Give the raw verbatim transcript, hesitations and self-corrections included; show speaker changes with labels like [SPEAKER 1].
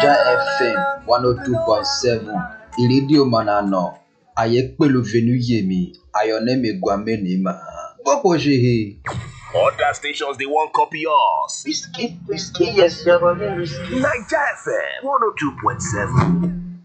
[SPEAKER 1] Naija F M one oh two point seven ìrédíò manana ayé pẹ̀lú venu yemi ayọ̀nẹ́mi gwamenima gbọ́pọ̀ ṣe he.
[SPEAKER 2] Other stations they won't copy us.
[SPEAKER 3] Risky, risky, yes, you're risky.
[SPEAKER 2] Naija F M one oh two point seven.